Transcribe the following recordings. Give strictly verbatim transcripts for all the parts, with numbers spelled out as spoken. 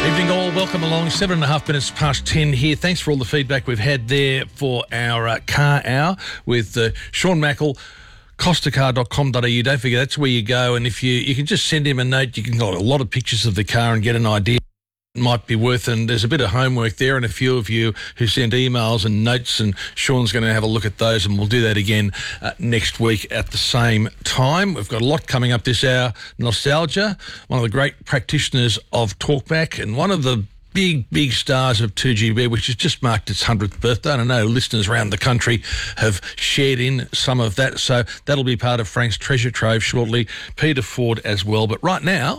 Evening all, welcome along. Seven and a half minutes past ten here. Thanks for all the feedback we've had there for our uh, car hour with uh, Sean Mackle. costa car dot com dot a u. Don't forget, that's where you go. And if you, you can just send him a note, you can get a lot of pictures of the car and get an idea. Might be worth, and there's a bit of homework there, and a few of you who sent emails and notes, and Sean's going to have a look at those, and we'll do that again uh, next week at the same time. We've got a lot coming up this hour. Nostalgia, one of the great practitioners of Talkback, and one of the big, big stars of two G B, which has just marked its hundredth birthday. And I know listeners around the country have shared in some of that, so that'll be part of Frank's treasure trove shortly. Peter Ford as well. But right now...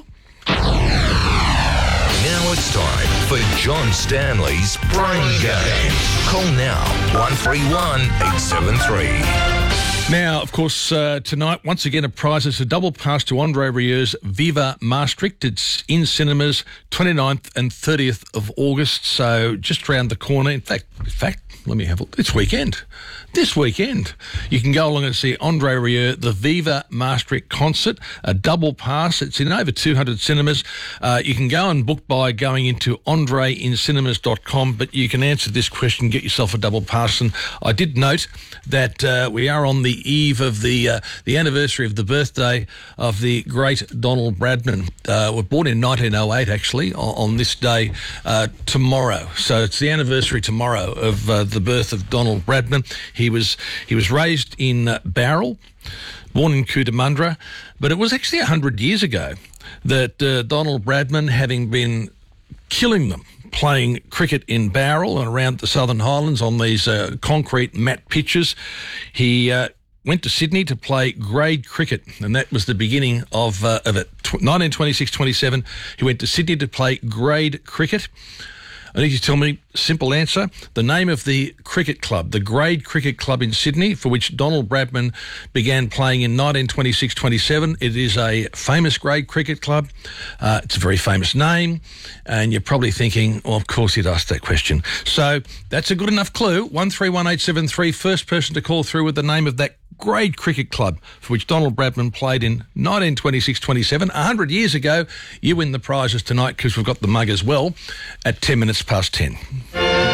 Now it's time for John Stanley's Brain Game. Call now, one three one, eight seven three. Now, of course, uh, tonight, once again, a prize. It's a double pass to Andre Rieu's Viva Maastricht. It's in cinemas twenty-ninth and thirtieth of August, so just around the corner. In fact, in fact, let me have a look. This weekend. This weekend. You can go along and see Andre Rieu, the Viva Maastricht concert, a double pass. It's in over two hundred cinemas. Uh, you can go and book by going into andre in cinemas dot com, but you can answer this question, get yourself a double pass. And I did note that uh, we are on the eve of the uh, the anniversary of the birthday of the great Donald Bradman. Uh, we're born in nineteen oh eight, actually, on, on this day uh, tomorrow. So it's the anniversary tomorrow of uh, the birth of Donald Bradman. He was he was raised in uh, Bowral, born in Cootamundra, but it was actually one hundred years ago that uh, Donald Bradman, having been killing them playing cricket in Bowral and around the Southern Highlands on these uh, concrete mat pitches, he uh, went to Sydney to play grade cricket, and that was the beginning of uh, of it. nineteen twenty-six twenty-seven, he went to Sydney to play grade cricket. I need you to tell me, simple answer, the name of the cricket club, the Grade Cricket Club in Sydney, for which Donald Bradman began playing in nineteen twenty-six twenty-seven. It is a famous grade cricket club. Uh, it's a very famous name, and you're probably thinking, well, of course you'd ask that question. So that's a good enough clue. one three one eight seven three, first person to call through with the name of that Grade Cricket Club for which Donald Bradman played in nineteen twenty-six twenty-seven. one hundred years ago, you win the prizes tonight because we've got the mug as well at ten minutes past ten.